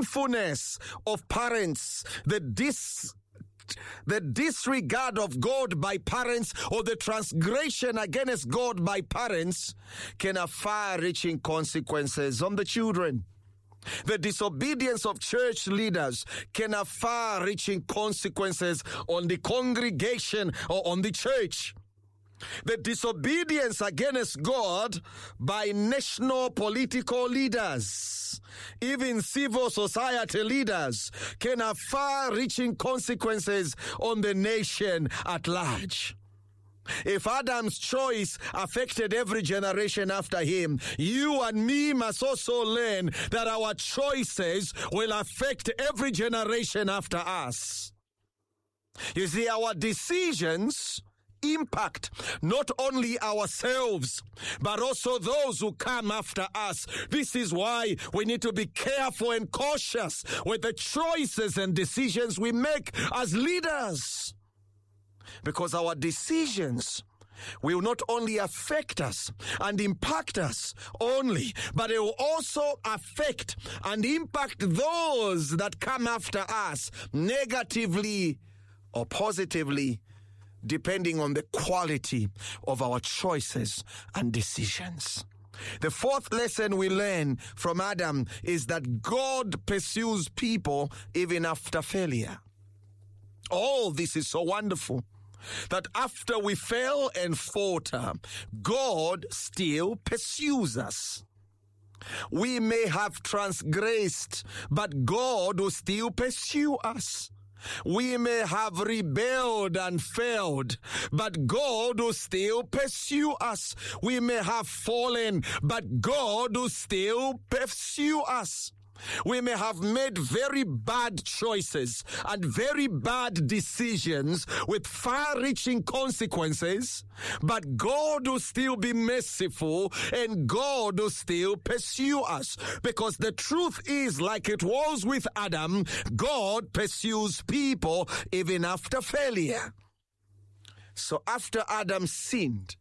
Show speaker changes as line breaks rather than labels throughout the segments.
sinfulness of parents, the disregard of God by parents, or the transgression against God by parents, can have far-reaching consequences on the children. The disobedience of church leaders can have far-reaching consequences on the congregation or on the church. The disobedience against God by national political leaders, even civil society leaders, can have far-reaching consequences on the nation at large. If Adam's choice affected every generation after him, you and me must also learn that our choices will affect every generation after us. You see, our decisions impact not only ourselves, but also those who come after us. This is why we need to be careful and cautious with the choices and decisions we make as leaders. Because our decisions will not only affect us and impact us only, but it will also affect and impact those that come after us negatively or positively, depending on the quality of our choices and decisions. The fourth lesson we learn from Adam is that God pursues people even after failure. Oh, this is so wonderful. That after we fail and falter, God still pursues us. We may have transgressed, but God will still pursue us. We may have rebelled and failed, but God will still pursue us. We may have fallen, but God will still pursue us. We may have made very bad choices and very bad decisions with far-reaching consequences, but God will still be merciful and God will still pursue us. Because the truth is, like it was with Adam, God pursues people even after failure. So after Adam sinned,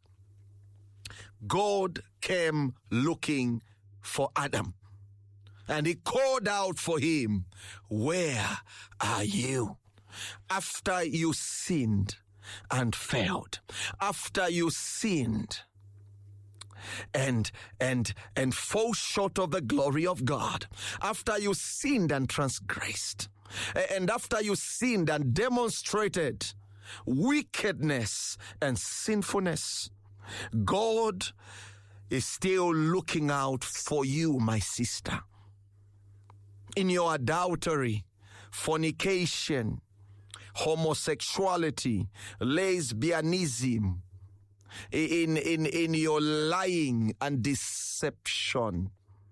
God came looking for Adam. And he called out for him, "Where are you?" After you sinned and failed, after you sinned and fall short of the glory of God, after you sinned and transgressed, and after you sinned and demonstrated wickedness and sinfulness, God is still looking out for you, my sister. In your adultery, fornication, homosexuality, lesbianism, in your lying and deception,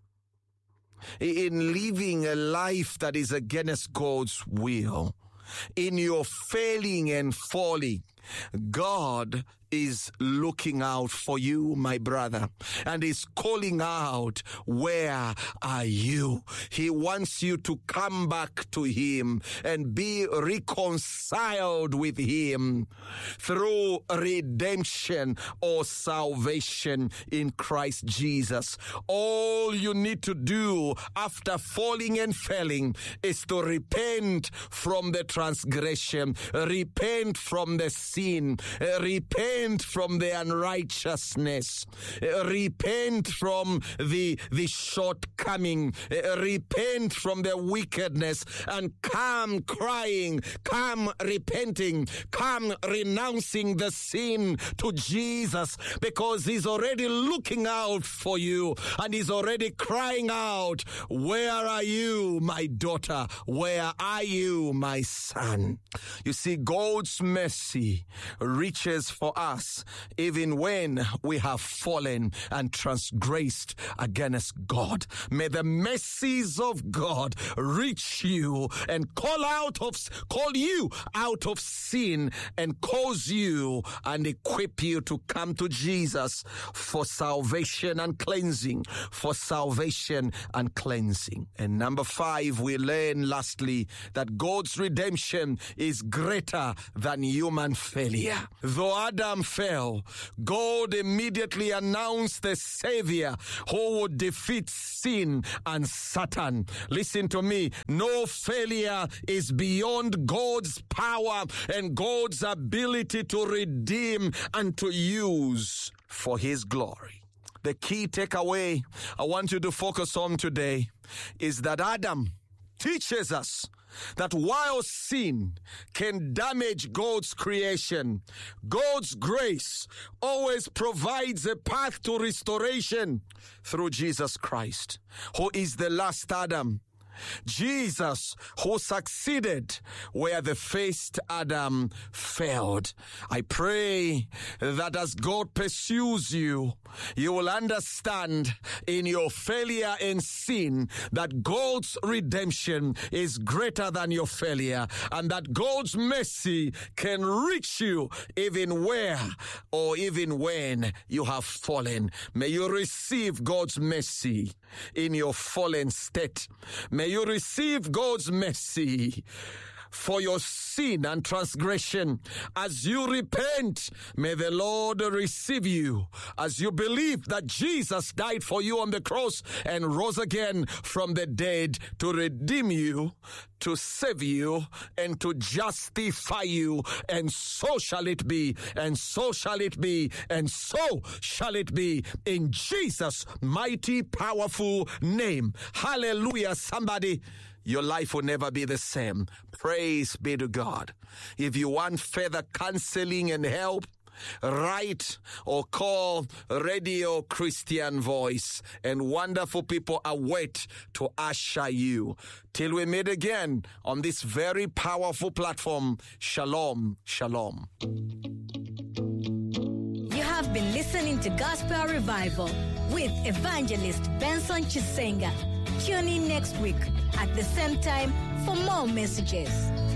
in living a life that is against God's will, in your failing and falling, God is looking out for you, my brother, and is calling out, "Where are you?" He wants you to come back to him and be reconciled with him through redemption or salvation in Christ Jesus. All you need to do after falling and failing is to repent from the transgression, repent from the sin, repent from the unrighteousness, repent from the shortcoming, repent from the wickedness, and come crying, come repenting, come renouncing the sin to Jesus, because he's already looking out for you and he's already crying out, "Where are you, my daughter? Where are you, my son?" You see, God's mercy reaches for us even when we have fallen and transgressed against God. May the mercies of God reach you and call you out of sin and cause you and equip you to come to Jesus for salvation and cleansing, for salvation and cleansing. And number 5, we learn lastly that God's redemption is greater than human faith. failure. Though Adam fell, God immediately announced the Savior who would defeat sin and Satan. Listen to me. No failure is beyond God's power and God's ability to redeem and to use for His glory. The key takeaway I want you to focus on today is that Adam teaches us that while sin can damage God's creation, God's grace always provides a path to restoration through Jesus Christ, who is the last Adam. Jesus, who succeeded where the first Adam failed. I pray that as God pursues you, you will understand in your failure and sin that God's redemption is greater than your failure, and that God's mercy can reach you even where or even when you have fallen. May you receive God's mercy in your fallen state. May you receive God's mercy for your sin and transgression. As you repent, may the Lord receive you. As you believe that Jesus died for you on the cross and rose again from the dead to redeem you, to save you, and to justify you. And so shall it be, and so shall it be, and so shall it be, in Jesus' mighty, powerful name. Hallelujah, somebody. Your life will never be the same. Praise be to God. If you want further counseling and help, write or call Radio Christian Voice, and wonderful people await to usher you. Till we meet again on this very powerful platform. Shalom, shalom.
You have been listening to Gospel Revival with Evangelist Benson Chisenga. Tune in next week at the same time for more messages.